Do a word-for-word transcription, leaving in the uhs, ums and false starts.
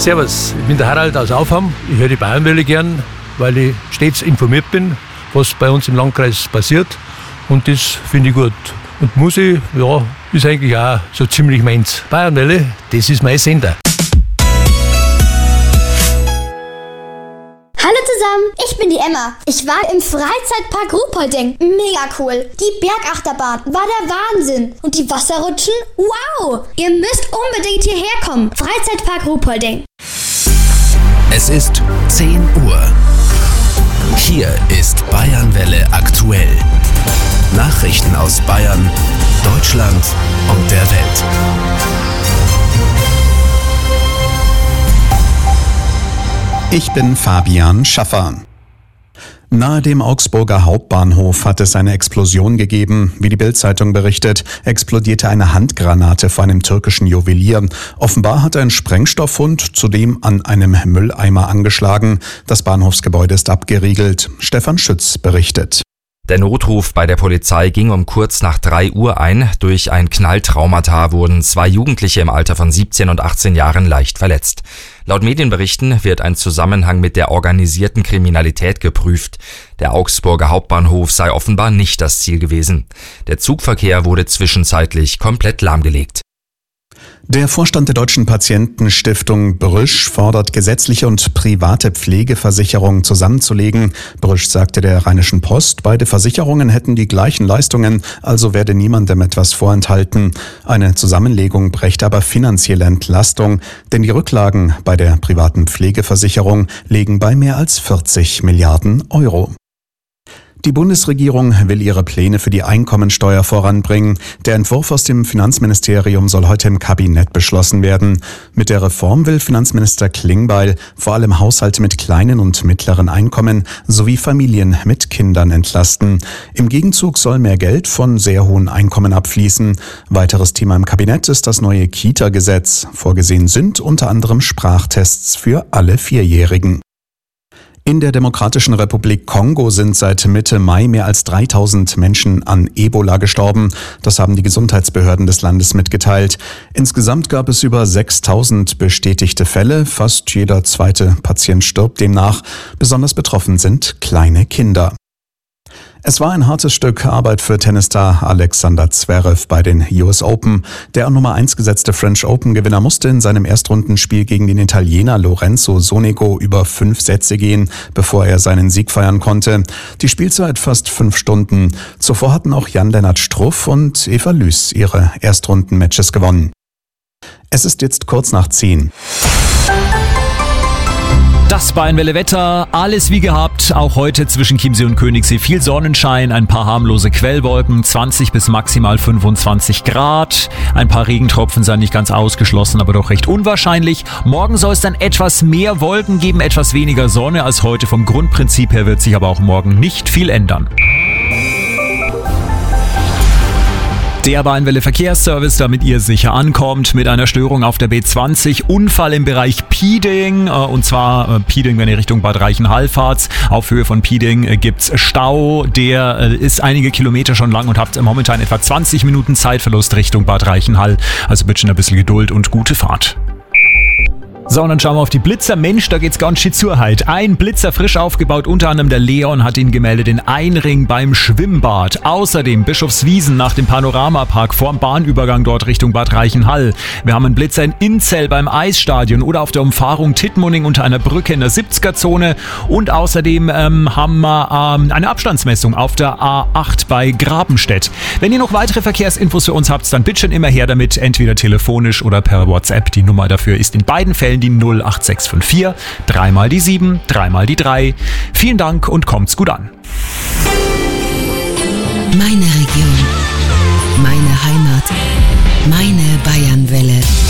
Servus, ich bin der Harald aus Aufham. Ich höre die Bayernwelle gern, weil ich stets informiert bin, was bei uns im Landkreis passiert. Und das finde ich gut. Und Musik, ja, ist eigentlich auch so ziemlich meins. Bayernwelle, das ist mein Sender. Hallo zusammen, ich bin die Emma. Ich war im Freizeitpark Ruhpolding. Mega cool. Die Bergachterbahn war der Wahnsinn. Und die Wasserrutschen? Wow! Ihr müsst unbedingt hierher kommen. Freizeitpark Ruhpolding. Es ist zehn Uhr. Hier ist Bayernwelle aktuell. Nachrichten aus Bayern, Deutschland und der Welt. Ich bin Fabian Schaffer. Nahe dem Augsburger Hauptbahnhof hat es eine Explosion gegeben. Wie die Bild-Zeitung berichtet, explodierte eine Handgranate vor einem türkischen Juwelier. Offenbar hat ein Sprengstofffund zudem an einem Mülleimer angeschlagen. Das Bahnhofsgebäude ist abgeriegelt. Stefan Schütz berichtet. Der Notruf bei der Polizei ging um kurz nach drei Uhr ein. Durch ein Knalltraumata wurden zwei Jugendliche im Alter von siebzehn und achtzehn Jahren leicht verletzt. Laut Medienberichten wird ein Zusammenhang mit der organisierten Kriminalität geprüft. Der Augsburger Hauptbahnhof sei offenbar nicht das Ziel gewesen. Der Zugverkehr wurde zwischenzeitlich komplett lahmgelegt. Der Vorstand der Deutschen Patientenstiftung Brüsch fordert, gesetzliche und private Pflegeversicherungen zusammenzulegen. Brüsch sagte der Rheinischen Post, beide Versicherungen hätten die gleichen Leistungen, also werde niemandem etwas vorenthalten. Eine Zusammenlegung brächte aber finanzielle Entlastung, denn die Rücklagen bei der privaten Pflegeversicherung liegen bei mehr als vierzig Milliarden Euro. Die Bundesregierung will ihre Pläne für die Einkommensteuer voranbringen. Der Entwurf aus dem Finanzministerium soll heute im Kabinett beschlossen werden. Mit der Reform will Finanzminister Klingbeil vor allem Haushalte mit kleinen und mittleren Einkommen sowie Familien mit Kindern entlasten. Im Gegenzug soll mehr Geld von sehr hohen Einkommen abfließen. Weiteres Thema im Kabinett ist das neue Kita-Gesetz. Vorgesehen sind unter anderem Sprachtests für alle Vierjährigen. In der Demokratischen Republik Kongo sind seit Mitte Mai mehr als dreitausend Menschen an Ebola gestorben. Das haben die Gesundheitsbehörden des Landes mitgeteilt. Insgesamt gab es über sechstausend bestätigte Fälle. Fast jeder zweite Patient stirbt demnach. Besonders betroffen sind kleine Kinder. Es war ein hartes Stück Arbeit für Tennisstar Alexander Zverev bei den U S Open. Der Nummer eins gesetzte French Open-Gewinner musste in seinem Erstrundenspiel gegen den Italiener Lorenzo Sonego über fünf Sätze gehen, bevor er seinen Sieg feiern konnte. Die Spielzeit fast fünf Stunden. Zuvor hatten auch Jan-Lennart Struff und Eva Lüß ihre Erstrundenmatches gewonnen. Es ist jetzt kurz nach zehn. Das Bayernwelle-Wetter, alles wie gehabt, auch heute zwischen Chiemsee und Königssee viel Sonnenschein, ein paar harmlose Quellwolken, zwanzig bis maximal fünfundzwanzig Grad. Ein paar Regentropfen seien nicht ganz ausgeschlossen, aber doch recht unwahrscheinlich. Morgen soll es dann etwas mehr Wolken geben, etwas weniger Sonne als heute. Vom Grundprinzip her wird sich aber auch morgen nicht viel ändern. Der Bayernwelle Verkehrsservice, damit ihr sicher ankommt, mit einer Störung auf der B zwanzig, Unfall im Bereich Pieding, und zwar Pieding, wenn ihr Richtung Bad Reichenhall fahrt. Auf Höhe von Pieding gibt's Stau, der ist einige Kilometer schon lang und habt momentan etwa zwanzig Minuten Zeitverlust Richtung Bad Reichenhall. Also bitte schon ein bisschen Geduld und gute Fahrt. So, und dann schauen wir auf die Blitzer. Mensch, da geht's ganz schön zur Heit. Ein Blitzer frisch aufgebaut, unter anderem der Leon hat ihn gemeldet in Einring beim Schwimmbad. Außerdem Bischofswiesen nach dem Panoramapark vorm Bahnübergang dort Richtung Bad Reichenhall. Wir haben einen Blitzer in Inzell beim Eisstadion oder auf der Umfahrung Tittmoning unter einer Brücke in der siebziger-Zone. Und außerdem ähm, haben wir ähm, eine Abstandsmessung auf der A acht bei Grabenstedt. Wenn ihr noch weitere Verkehrsinfos für uns habt, dann bitte schon immer her damit, entweder telefonisch oder per WhatsApp. Die Nummer dafür ist in beiden Fällen die null acht sechs fünf vier, dreimal die sieben, dreimal die drei. Vielen Dank und kommt's gut an. Meine Region, meine Heimat, meine Bayernwelle.